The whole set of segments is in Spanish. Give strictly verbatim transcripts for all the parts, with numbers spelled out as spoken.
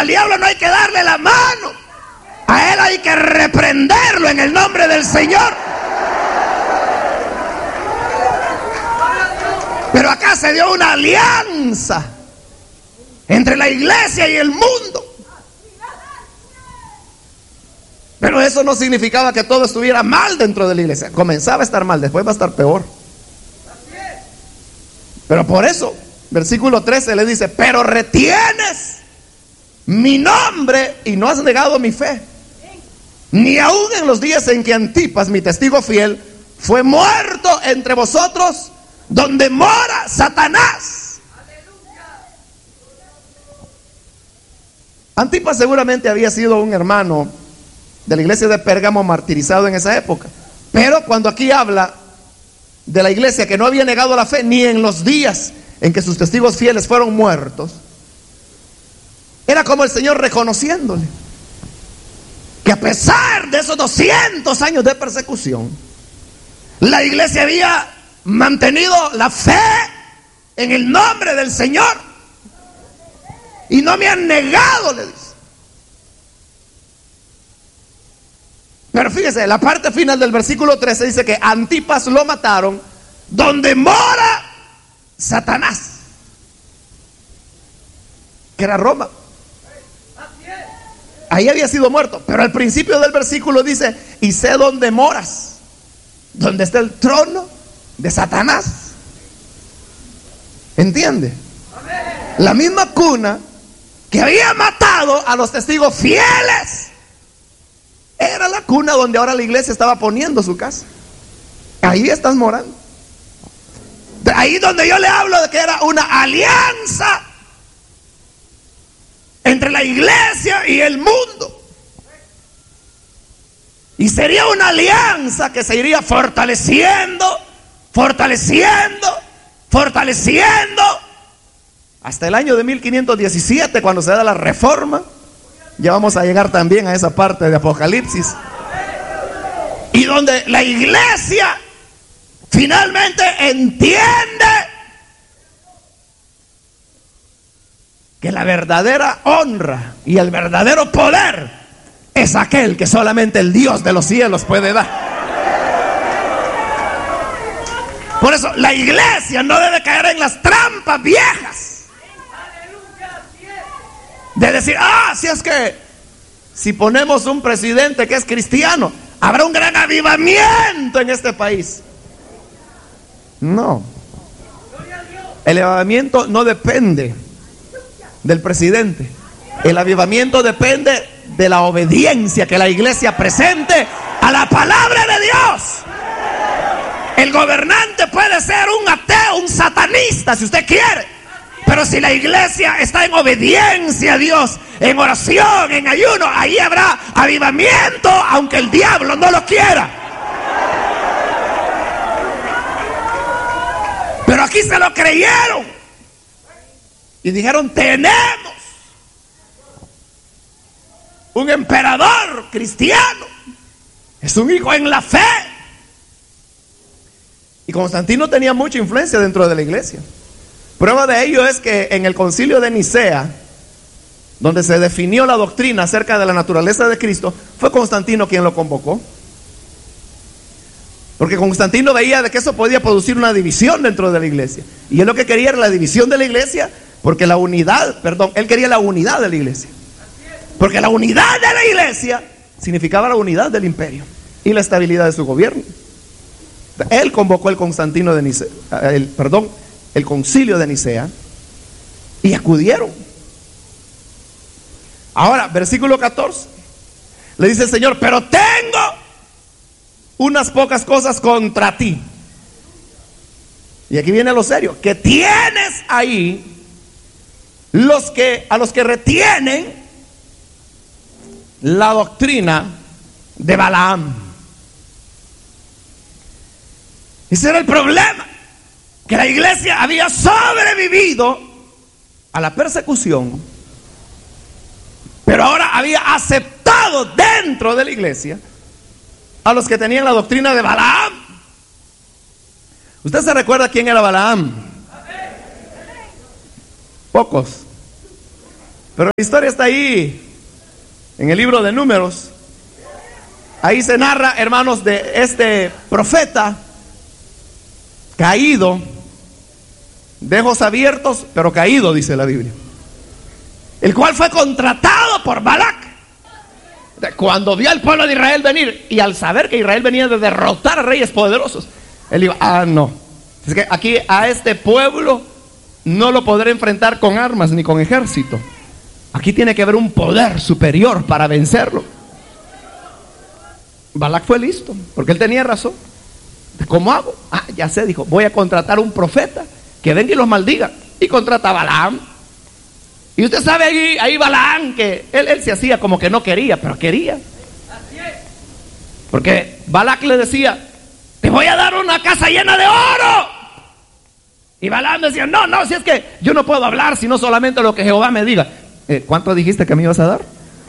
al diablo no hay que darle la mano. A él hay que reprenderlo en el nombre del Señor. Pero acá se dio una alianza entre la iglesia y el mundo. Pero eso no significaba que todo estuviera mal dentro de la iglesia. Comenzaba a estar mal, después va a estar peor. Pero por eso, versículo trece le dice: pero retienes mi nombre y no has negado mi fe, ni aun en los días en que Antipas, mi testigo fiel, fue muerto entre vosotros, donde mora Satanás. Antipas seguramente había sido un hermano de la iglesia de Pérgamo martirizado en esa época. Pero cuando aquí habla de la iglesia que no había negado la fe, ni en los días en que sus testigos fieles fueron muertos, era como el Señor reconociéndole que a pesar de esos doscientos años de persecución, la iglesia había mantenido la fe en el nombre del Señor y no me han negado, le dice. Pero fíjese, la parte final del versículo trece dice que Antipas lo mataron donde mora Satanás, que era Roma. Ahí había sido muerto. Pero al principio del versículo dice: y sé dónde moras, donde está el trono de Satanás. ¿Entiende? La misma cuna que había matado a los testigos fieles era la cuna donde ahora la iglesia estaba poniendo su casa. Ahí estás morando. Ahí donde yo le hablo de que era una alianza entre la iglesia y el mundo. Y sería una alianza que se iría fortaleciendo, fortaleciendo, fortaleciendo hasta el año de mil quinientos diecisiete, cuando se da la reforma. Ya vamos a llegar también a esa parte de Apocalipsis, y donde la iglesia finalmente entiende que la verdadera honra y el verdadero poder es aquel que solamente el Dios de los cielos puede dar. Por eso la iglesia no debe caer en las trampas viejas de decir: ah, si es que si ponemos un presidente que es cristiano, habrá un gran avivamiento en este país. No, el avivamiento no depende del presidente. El avivamiento depende de la obediencia que la iglesia presente a la palabra de Dios. El gobernante puede ser un ateo, un satanista, si usted quiere, pero si la iglesia está en obediencia a Dios, en oración, en ayuno, ahí habrá avivamiento, aunque el diablo no lo quiera. Pero aquí se lo creyeron y dijeron: tenemos un emperador cristiano, es un hijo en la fe. Y Constantino tenía mucha influencia dentro de la iglesia. Prueba de ello es que en el concilio de Nicea, donde se definió la doctrina acerca de la naturaleza de Cristo, fue Constantino quien lo convocó. Porque Constantino veía de que eso podía producir una división dentro de la iglesia. Y él lo que quería era la división de la iglesia, porque la unidad, perdón, él quería la unidad de la iglesia. Porque la unidad de la iglesia significaba la unidad del imperio y la estabilidad de su gobierno. Él convocó el Constantino de Nicea, el, perdón, el concilio de Nicea, y acudieron. Ahora, versículo catorce, le dice el Señor: pero tengo unas pocas cosas contra ti. Y aquí viene lo serio, que tienes ahí los que, a los que retienen la doctrina de Balaam. Ese era el problema, que la iglesia había sobrevivido a la persecución, pero ahora había aceptado dentro de la iglesia a los que tenían la doctrina de Balaam. ¿Usted se recuerda quién era Balaam? Pocos. Pero la historia está ahí, en el libro de Números. Ahí se narra, hermanos, de este profeta caído, de ojos abiertos, pero caído, dice la Biblia, el cual fue contratado por Balac. Cuando vio al pueblo de Israel venir, y al saber que Israel venía de derrotar a reyes poderosos, él dijo, ah, no, es que aquí a este pueblo no lo podré enfrentar con armas ni con ejército. Aquí tiene que haber un poder superior para vencerlo. Balac fue listo, porque él tenía razón. ¿Cómo hago? Ah, ya sé, dijo, voy a contratar un profeta que venga y los maldiga. Y contrata a Balaam. Y usted sabe ahí, ahí Balaam, que él, él se hacía como que no quería, pero quería. Porque Balac le decía, te voy a dar una casa llena de oro. Y Balaam decía, no, no, si es que yo no puedo hablar, sino solamente lo que Jehová me diga. eh, ¿Cuánto dijiste que me ibas a dar?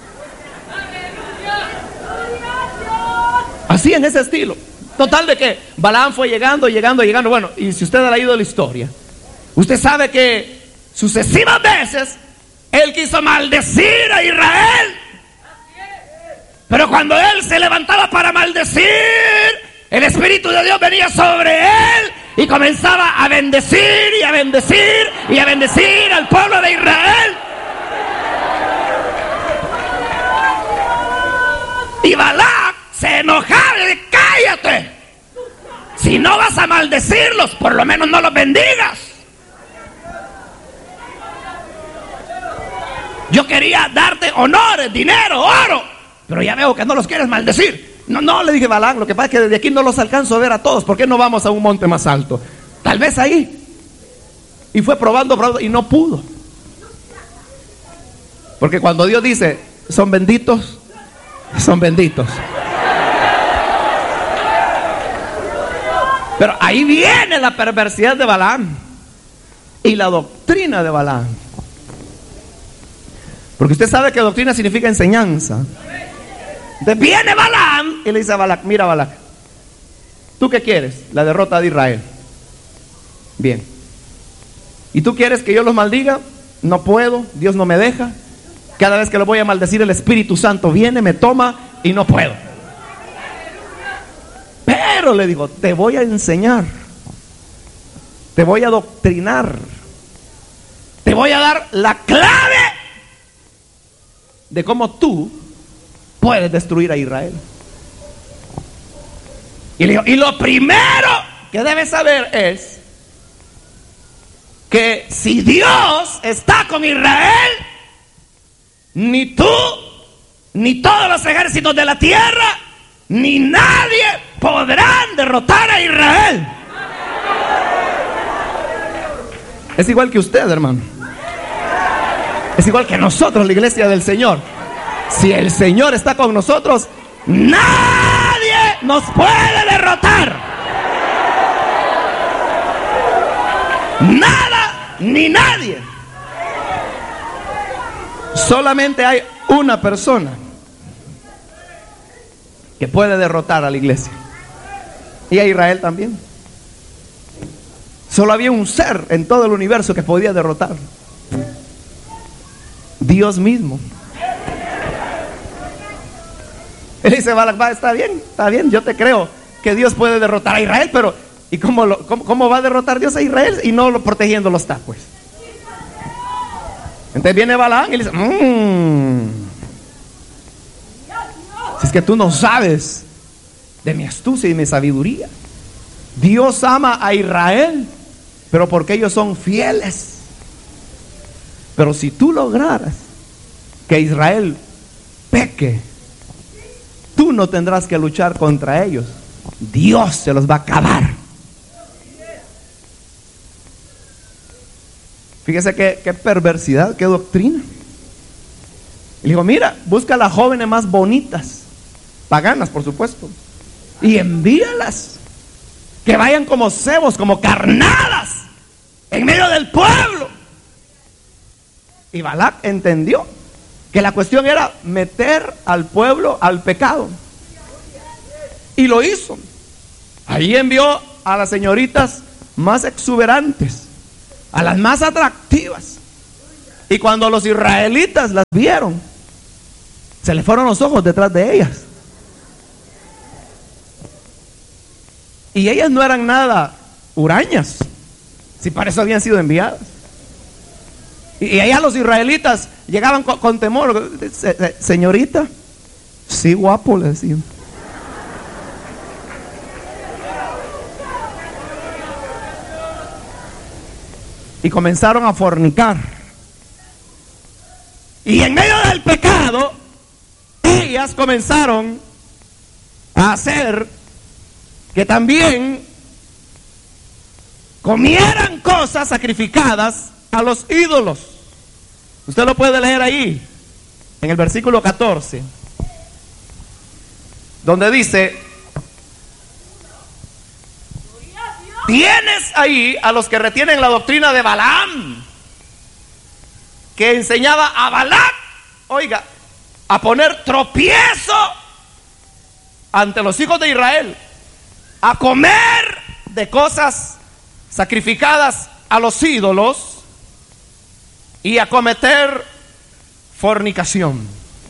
Así, en ese estilo. Total de que Balaam fue llegando, llegando, llegando. Bueno, y si usted ha leído la historia, usted sabe que sucesivas veces él quiso maldecir a Israel. Pero cuando él se levantaba para maldecir, el Espíritu de Dios venía sobre él y comenzaba a bendecir y a bendecir y a bendecir al pueblo de Israel. Y Balac se enojaba y dice, cállate. Si no vas a maldecirlos, por lo menos no los bendigas. Yo quería darte honores, dinero, oro, pero ya veo que no los quieres maldecir. No, no, le dije Balaam, lo que pasa es que desde aquí no los alcanzo a ver a todos. ¿Por qué no vamos a un monte más alto? Tal vez ahí. Y fue probando, probando y no pudo. Porque cuando Dios dice, son benditos, son benditos. Pero ahí viene la perversidad de Balaam y la doctrina de Balaam. Porque usted sabe que doctrina significa enseñanza. Entonces viene Balaam y le dice a Balac, mira Balac, ¿tú qué quieres? La derrota de Israel. Bien. ¿Y tú quieres que yo los maldiga? No puedo, Dios no me deja. Cada vez que lo voy a maldecir, el Espíritu Santo viene, me toma y no puedo. Pero le digo, te voy a enseñar, te voy a doctrinar, te voy a dar la clave de cómo tú puedes destruir a Israel. Y le digo, y lo primero que debes saber es que si Dios está con Israel, ni tú, ni todos los ejércitos de la tierra, ni nadie podrán derrotar a Israel. Es igual que usted, hermano. Es igual que nosotros, la iglesia del Señor. Si el Señor está con nosotros, nadie nos puede derrotar. Nada ni nadie. Solamente hay una persona que puede derrotar a la iglesia, y a Israel también. Solo había un ser en todo el universo que podía derrotar: Dios mismo. Él dice, Balac, va, está bien, está bien, yo te creo que Dios puede derrotar a Israel, pero ¿y cómo, lo, cómo, cómo va a derrotar Dios a Israel y no lo protegiéndolo está, pues? Entonces viene Balaam y le dice, mmm, si es que tú no sabes de mi astucia y mi sabiduría. Dios ama a Israel, pero porque ellos son fieles. Pero si tú lograras que Israel peque, tú no tendrás que luchar contra ellos. Dios se los va a acabar. Fíjese qué, qué perversidad, qué doctrina. Y le digo, mira, busca a las jóvenes más bonitas, paganas por supuesto, y envíalas, que vayan como cebos, como carnadas, en medio del pueblo. Y Balac entendió que la cuestión era meter al pueblo al pecado, y lo hizo. Ahí envió a las señoritas más exuberantes, a las más atractivas, Y cuando los israelitas las vieron, se les fueron los ojos detrás de ellas. Y ellas no eran nada hurañas, si para eso habían sido enviadas. Y allá los israelitas llegaban con, con temor. Señorita, sí, guapo, le decían. Y comenzaron a fornicar. Y en medio del pecado, ellas comenzaron a hacer que también comieran cosas sacrificadas a los ídolos. Usted lo puede leer ahí, en el versículo catorce, donde dice: tienes ahí a los que retienen la doctrina de Balaam, que enseñaba a Balac, oiga, a poner tropiezo ante los hijos de Israel, a comer de cosas sacrificadas a los ídolos y a cometer fornicación.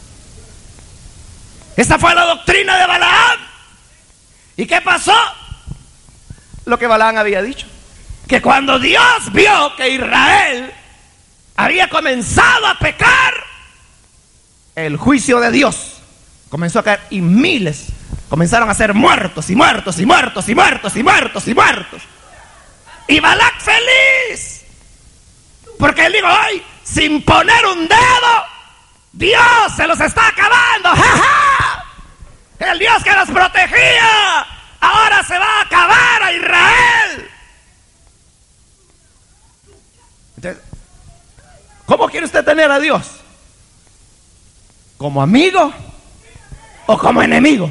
Esta fue la doctrina de Balaam. ¿Y qué pasó? Lo que Balaam había dicho, que cuando Dios vio que Israel había comenzado a pecar, el juicio de Dios comenzó a caer y miles comenzaron a ser muertos y muertos y muertos y muertos y muertos y muertos. Y Balac feliz, porque él dijo: ay, sin poner un dedo, Dios se los está acabando. ¡Ja, ja! El Dios que los protegía ahora se va a acabar a Israel. Entonces, ¿cómo quiere usted tener a Dios? ¿Como amigo o como enemigo?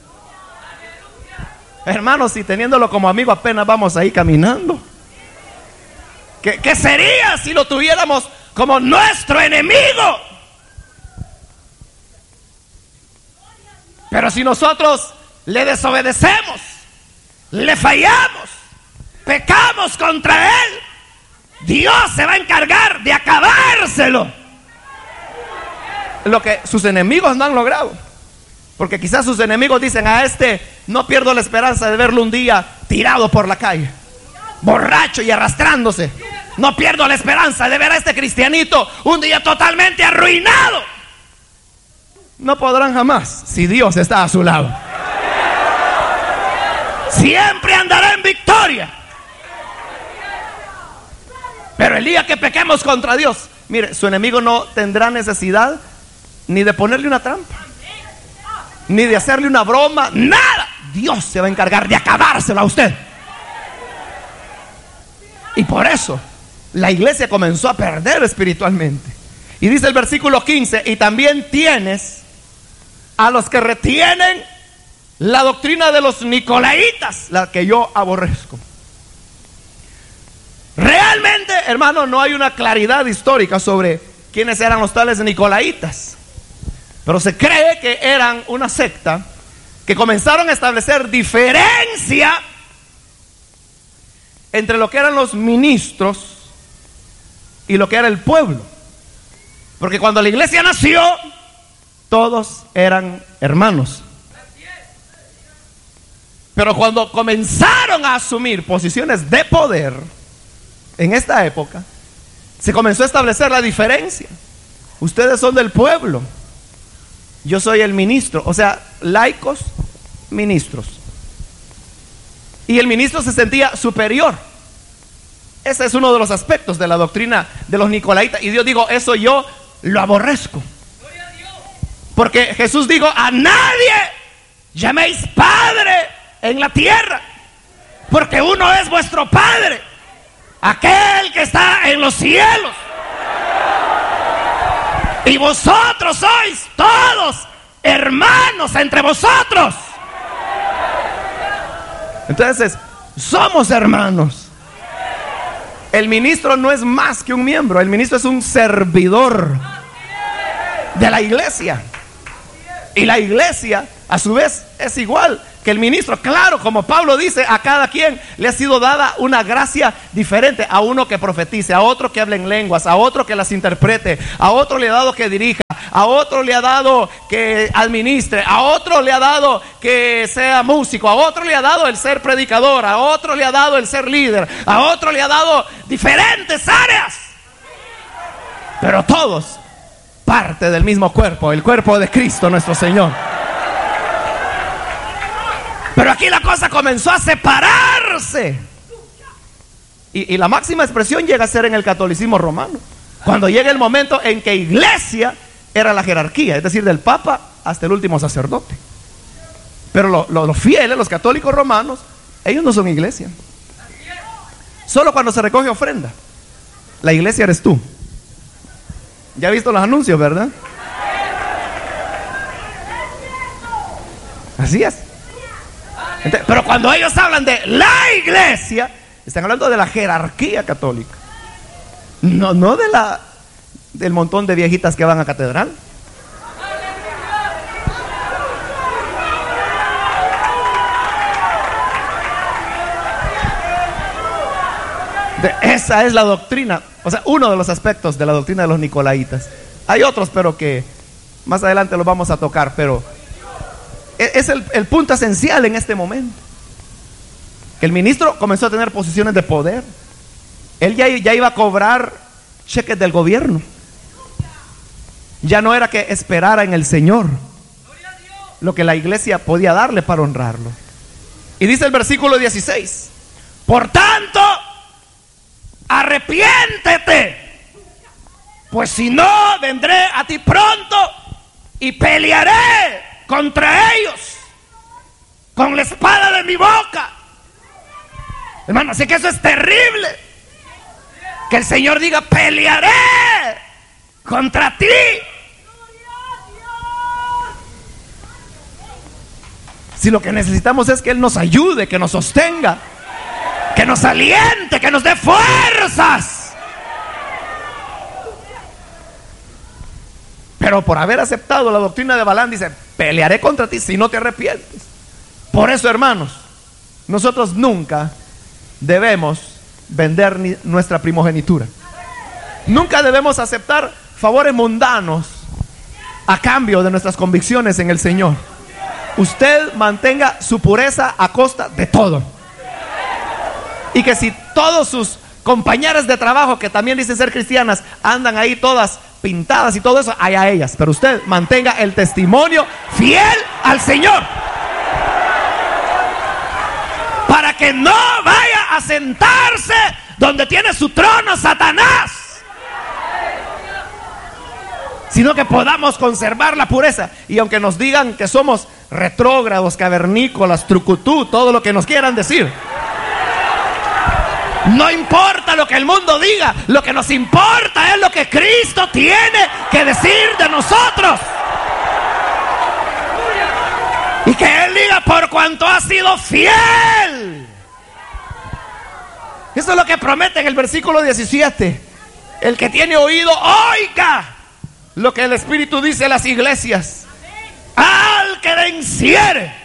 Hermanos, si teniéndolo como amigo apenas vamos ahí caminando, ¿qué, qué sería si lo tuviéramos como nuestro enemigo? Pero si nosotros le desobedecemos, le fallamos, pecamos contra él, Dios se va a encargar de acabárselo. Lo que sus enemigos no han logrado. Porque quizás sus enemigos dicen: a este no pierdo la esperanza de verlo un día tirado por la calle, borracho y arrastrándose. No pierdo la esperanza de ver a este cristianito un día totalmente arruinado. No podrán jamás, si Dios está a su lado. Siempre andará en victoria. Pero el día que pequemos contra Dios, mire, su enemigo no tendrá necesidad ni de ponerle una trampa, ni de hacerle una broma, nada. Dios se va a encargar de acabárselo a usted. Y por eso la iglesia comenzó a perder espiritualmente. Y dice el versículo quince: y también tienes a los que retienen la doctrina de los nicolaitas, la que yo aborrezco. Realmente, hermano, no hay una claridad histórica sobre quiénes eran los tales nicolaitas, pero se cree que eran una secta que comenzaron a establecer diferencia entre lo que eran los ministros y lo que era el pueblo. Porque cuando la iglesia nació, todos eran hermanos. Pero cuando comenzaron a asumir posiciones de poder, en esta época, se comenzó a establecer la diferencia. Ustedes son del pueblo, yo soy el ministro. O sea, laicos, ministros. Y el ministro se sentía superior. Ese es uno de los aspectos de la doctrina de los nicolaitas. Y Dios dijo: eso yo lo aborrezco. Porque Jesús dijo: a nadie llaméis Padre en la tierra, porque uno es vuestro Padre, aquel que está en los cielos. Y vosotros sois todos hermanos entre vosotros. Entonces, somos hermanos. El ministro no es más que un miembro. El ministro es un servidor de la iglesia. Y la iglesia, a su vez, es igual. que el ministro, claro, como Pablo dice, a cada quien le ha sido dada una gracia diferente. A uno que profetice, a otro que hable en lenguas, a otro que las interprete, a otro le ha dado que dirija, a otro le ha dado que administre, a otro le ha dado que sea músico, a otro le ha dado el ser predicador, a otro le ha dado el ser líder, a otro le ha dado diferentes áreas, pero todos parte del mismo cuerpo, el cuerpo de Cristo nuestro Señor. Pero aquí la cosa comenzó a separarse. Y, y la máxima expresión llega a ser en el catolicismo romano, cuando llega el momento en que iglesia era la jerarquía, es decir, del papa hasta el último sacerdote. Pero lo, lo, los fieles, los católicos romanos, ellos no son iglesia. Solo cuando se recoge ofrenda, la iglesia eres tú. Ya has visto los anuncios, ¿verdad? Así es. Entonces, pero cuando ellos hablan de la iglesia, están hablando de la jerarquía católica. No, no de la del montón de viejitas que van a catedral. De, esa es la doctrina, o sea, uno de los aspectos de la doctrina de los nicolaitas. Hay otros, pero que más adelante los vamos a tocar, pero es el, el punto esencial en este momento. Que el ministro comenzó a tener posiciones de poder. Él ya, ya iba a cobrar cheques del gobierno. Ya no era que esperara en el Señor lo que la iglesia podía darle para honrarlo. Y dice el versículo dieciséis: por tanto, arrepiéntete, pues si no, vendré a ti pronto y pelearé contra ellos con la espada de mi boca. Hermano, así que eso es terrible. Que el Señor diga: pelearé contra ti. Si lo que necesitamos es que Él nos ayude, que nos sostenga, que nos aliente, que nos dé fuerzas. Pero por haber aceptado la doctrina de Balaam, dice: pelearé contra ti si no te arrepientes. Por eso, hermanos, nosotros nunca debemos vender ni nuestra primogenitura. Nunca debemos aceptar favores mundanos a cambio de nuestras convicciones en el Señor. Usted mantenga su pureza a costa de todo. Y que si todos sus compañeras de trabajo, que también dicen ser cristianas, andan ahí todas pintadas y todo eso, allá ellas, pero usted mantenga el testimonio fiel al Señor, para que no vaya a sentarse donde tiene su trono Satanás, sino que podamos conservar la pureza. Y aunque nos digan que somos retrógrados, cavernícolas, trucutú, todo lo que nos quieran decir, no importa lo que el mundo diga. Lo que nos importa es lo que Cristo tiene que decir de nosotros. Y que Él diga: por cuanto ha sido fiel. Eso es lo que promete en el versículo diecisiete. El que tiene oído, oiga lo que el Espíritu dice a las iglesias. Al que venciere.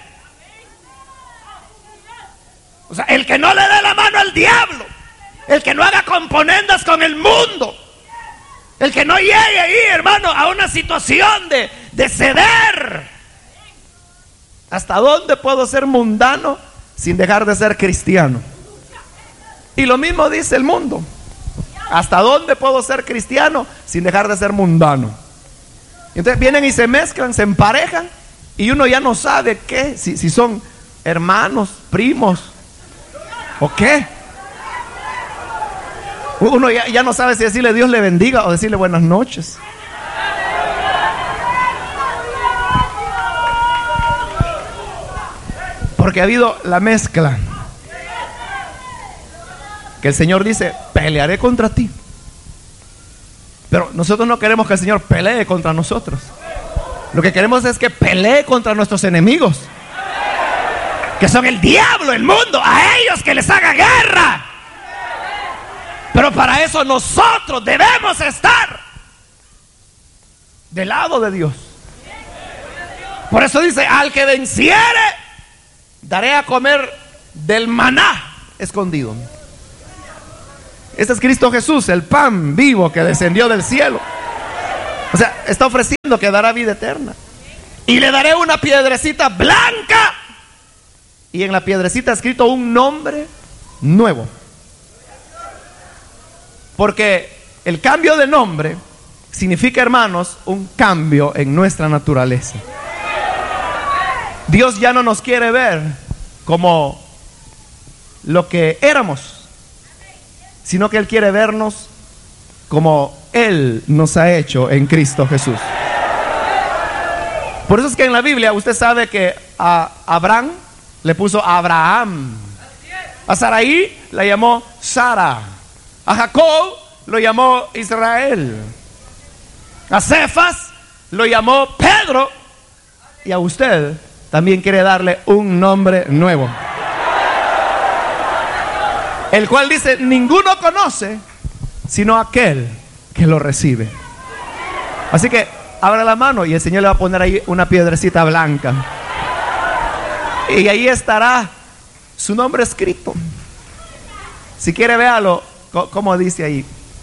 O sea, el que no le dé la mano al diablo, el que no haga componendas con el mundo, el que no llegue ahí, hermano, a una situación de, de ceder. ¿Hasta dónde puedo ser mundano sin dejar de ser cristiano? Y lo mismo dice el mundo: ¿hasta dónde puedo ser cristiano sin dejar de ser mundano? Entonces vienen y se mezclan, se emparejan, y uno ya no sabe qué, si, si son hermanos, primos o qué. Uno ya, ya no sabe si decirle Dios le bendiga o decirle buenas noches. Porque ha habido la mezcla. Que el Señor dice: pelearé contra ti. Pero nosotros no queremos que el Señor pelee contra nosotros. Lo que queremos es que pelee contra nuestros enemigos, que son el diablo, el mundo. A ellos que les haga guerra. Pero para eso nosotros debemos estar del lado de Dios. Por eso dice: al que venciere, daré a comer del maná escondido. Este es Cristo Jesús, el pan vivo que descendió del cielo. O sea, está ofreciendo que dará vida eterna. Y le daré una piedrecita blanca, y en la piedrecita escrito un nombre nuevo. Porque el cambio de nombre significa, hermanos, un cambio en nuestra naturaleza. Dios ya no nos quiere ver como lo que éramos, sino que Él quiere vernos como Él nos ha hecho en Cristo Jesús. Por eso es que en la Biblia usted sabe que a Abraham le puso Abraham, a Sarai la llamó Sara, a Jacob lo llamó Israel, a Cefas lo llamó Pedro, y a usted también quiere darle un nombre nuevo, el cual dice: ninguno conoce sino aquel que lo recibe. Así que abra la mano y el Señor le va a poner ahí una piedrecita blanca, y ahí estará su nombre escrito. Si quiere, véalo como dice ahí.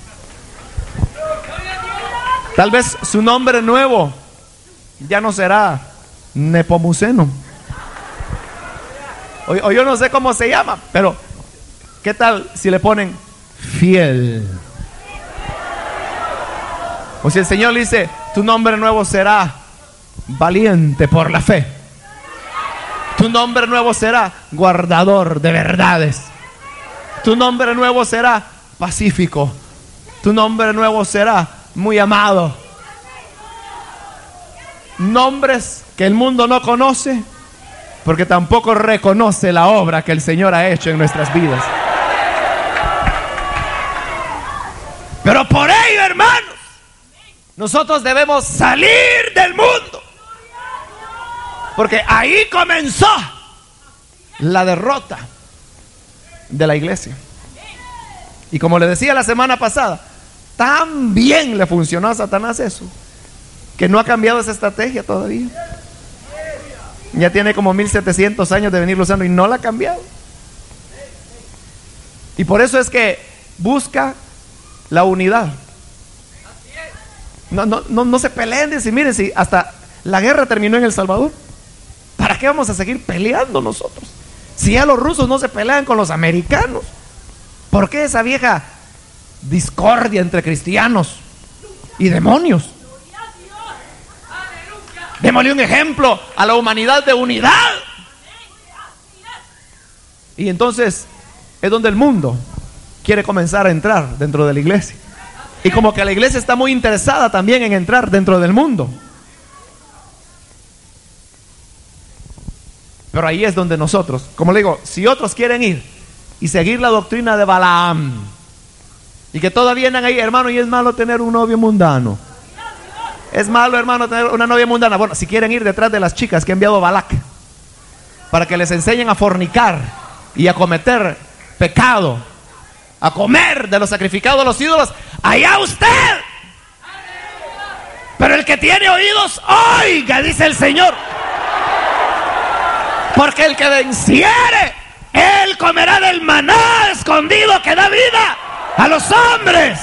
Tal vez su nombre nuevo ya no será Nepomuceno, o, o yo no sé cómo se llama, pero ¿qué tal si le ponen fiel? O si el Señor le dice: tu nombre nuevo será valiente por la fe. Tu nombre nuevo será guardador de verdades. Tu nombre nuevo será pacífico. Tu nombre nuevo será muy amado. Nombres que el mundo no conoce, porque tampoco reconoce la obra que el Señor ha hecho en nuestras vidas. Pero por ello, hermanos, nosotros debemos salir del mundo, porque ahí comenzó la derrota de la iglesia. Y como le decía la semana pasada, tan bien le funcionó a Satanás eso, que no ha cambiado esa estrategia todavía. Ya tiene como mil setecientos años de venirlo usando y no la ha cambiado. Y por eso es que busca la unidad. No, no, no, no se peleen, dice, miren, si hasta la guerra terminó en El Salvador, ¿para qué vamos a seguir peleando nosotros? Si ya los rusos no se pelean con los americanos, ¿por qué esa vieja discordia entre cristianos y demonios? Démosle un ejemplo a la humanidad de unidad. Y entonces es donde el mundo quiere comenzar a entrar dentro de la iglesia. Y como que la iglesia está muy interesada también en entrar dentro del mundo. Pero ahí es donde nosotros, como le digo, si otros quieren ir y seguir la doctrina de Balaam, y que todavía vienen ahí, hermano, y es malo tener un novio mundano. Es malo, hermano, tener una novia mundana. Bueno, si quieren ir detrás de las chicas que ha enviado Balac, para que les enseñen a fornicar y a cometer pecado, a comer de lo sacrificado a los ídolos, allá usted. Pero el que tiene oídos, oiga, dice el Señor. Porque el que venciere, él comerá del maná escondido que da vida a los hombres.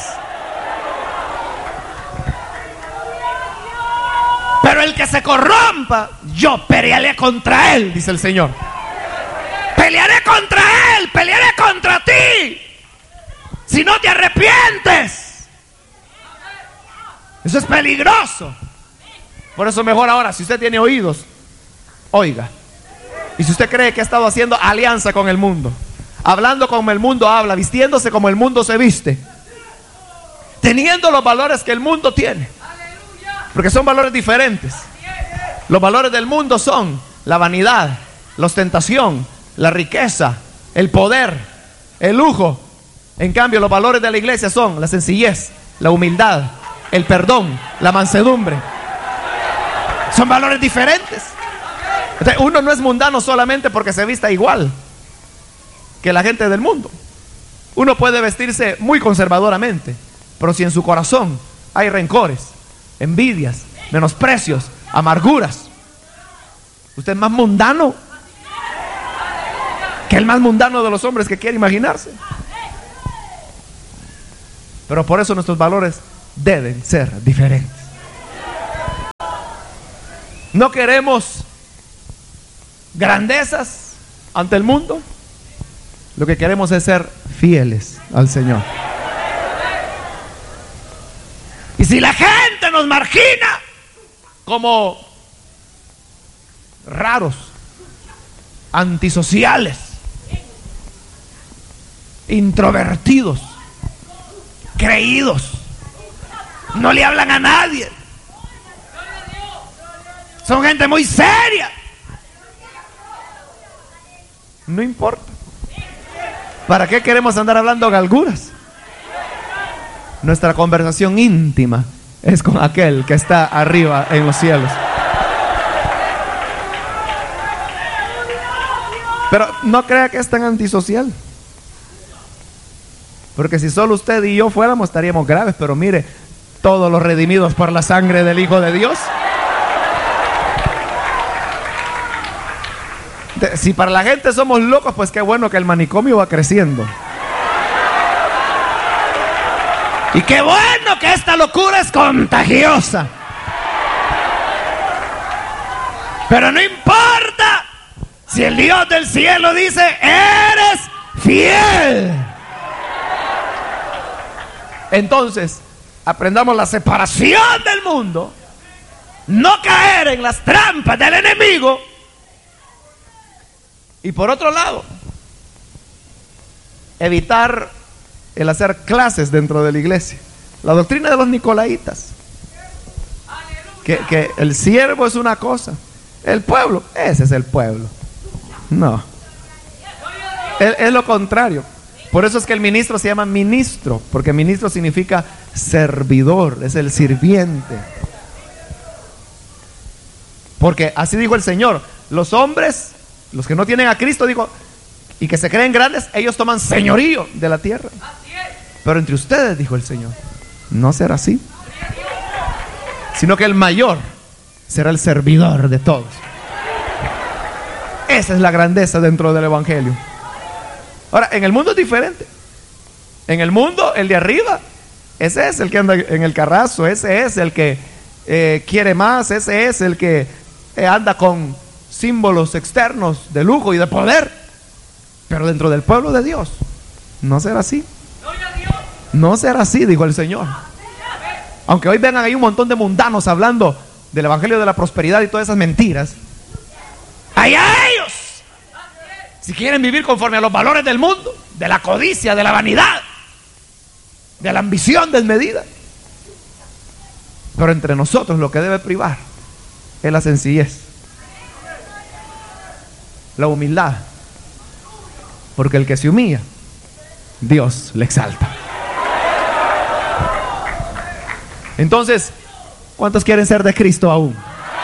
Pero el que se corrompa, yo pelearé contra él, dice el Señor. Pelearé contra él, pelearé contra ti, si no te arrepientes. Eso es peligroso. Por eso mejor ahora, si usted tiene oídos, oiga. Y si usted cree que ha estado haciendo alianza con el mundo, hablando como el mundo habla, vistiéndose como el mundo se viste, teniendo los valores que el mundo tiene, porque son valores diferentes. Los valores del mundo son la vanidad, la ostentación, la riqueza, el poder, el lujo. En cambio, los valores de la iglesia son la sencillez, la humildad, el perdón, la mansedumbre. Son valores diferentes. Entonces, uno no es mundano solamente porque se vista igual que la gente del mundo. Uno puede vestirse muy conservadoramente, pero si en su corazón hay rencores, envidias, menosprecios, amarguras, usted es más mundano que el más mundano de los hombres que quiere imaginarse. Pero por eso nuestros valores deben ser diferentes. No queremos grandezas ante el mundo. Lo que queremos es ser fieles al Señor. Y si la gente nos margina como raros, antisociales, introvertidos, creídos, no le hablan a nadie, son gente muy seria, no importa. ¿Para qué queremos andar hablando galguras? Nuestra conversación íntima es con aquel que está arriba en los cielos. Pero no crea que es tan antisocial, porque si solo usted y yo fuéramos estaríamos graves. Pero mire, todos los redimidos por la sangre del Hijo de Dios. Si para la gente somos locos, pues qué bueno que el manicomio va creciendo. Y qué bueno que esta locura es contagiosa. Pero no importa si el Dios del cielo dice: eres fiel. Entonces, aprendamos la separación del mundo, no caer en las trampas del enemigo. Y por otro lado, evitar el hacer clases dentro de la iglesia. La doctrina de los nicolaitas, que, que el siervo es una cosa, el pueblo, ese es el pueblo. No, es, es lo contrario. Por eso es que el ministro se llama ministro, porque ministro significa servidor, es el sirviente. Porque así dijo el Señor: los hombres, los que no tienen a Cristo, dijo, y que se creen grandes, ellos toman señorío de la tierra. Pero entre ustedes, dijo el Señor, no será así, sino que el mayor será el servidor de todos. Esa es la grandeza dentro del evangelio. Ahora, en el mundo es diferente. En el mundo, el de arriba, ese es el que anda en el carrazo, ese es el que eh, quiere más, ese es el que eh, anda con símbolos externos de lujo y de poder. Pero dentro del pueblo de Dios no será así. No será así, dijo el Señor. Aunque hoy vengan ahí un montón de mundanos hablando del evangelio de la prosperidad y todas esas mentiras, allá ellos, si quieren vivir conforme a los valores del mundo, de la codicia, de la vanidad, de la ambición desmedida. Pero entre nosotros lo que debe privar es la sencillez, la humildad, porque el que se humilla, Dios le exalta. Entonces, ¿cuántos quieren ser de Cristo aún?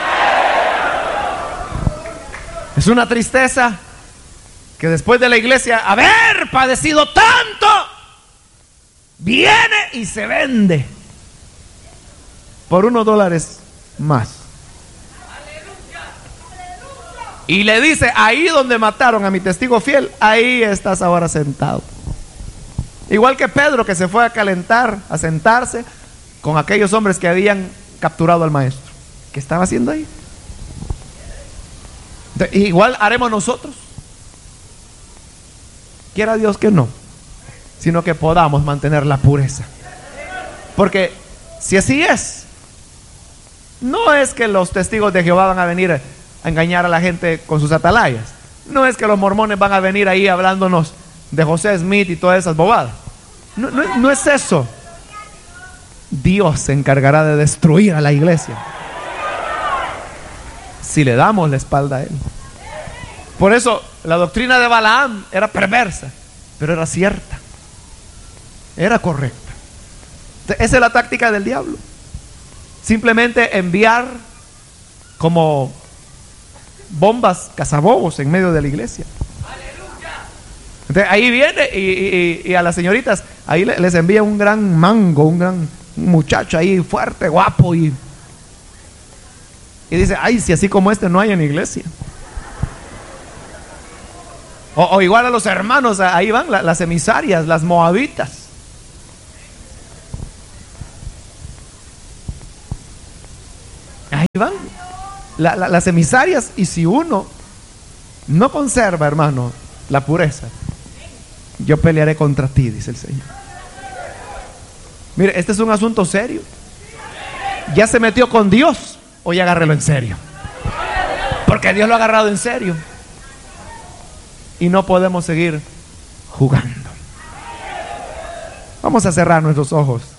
Es una tristeza que después de la iglesia haber padecido tanto, viene y se vende por unos dólares más. Y le dice: ahí donde mataron a mi testigo fiel, ahí estás ahora sentado. Igual que Pedro, que se fue a calentar, a sentarse con aquellos hombres que habían capturado al maestro. ¿Qué estaba haciendo ahí? De, igual haremos nosotros. Quiera Dios que no, sino que podamos mantener la pureza. Porque si así es, no es que los testigos de Jehová van a venir a engañar a la gente con sus atalayas. No es que los mormones van a venir ahí hablándonos de José Smith y todas esas bobadas. No, no, no es eso. Dios se encargará de destruir a la iglesia si le damos la espalda a él. Por eso la doctrina de Balaam era perversa, pero era cierta, era correcta. Esa es la táctica del diablo. Simplemente enviar como bombas cazabobos en medio de la iglesia. Entonces, ahí viene y, y, y a las señoritas ahí les envía un gran mango, un gran muchacho ahí fuerte, guapo, y, y dice: ay, si así como este no hay en la iglesia. O, o igual a los hermanos, ahí van la, las emisarias, las moabitas. Ahí van la, la, las emisarias. Y si uno no conserva, hermano, la pureza, yo pelearé contra ti, dice el Señor. Mire, este es un asunto serio. Ya se metió con Dios, hoy agárrelo en serio, porque Dios lo ha agarrado en serio. Y no podemos seguir jugando. Vamos a cerrar nuestros ojos.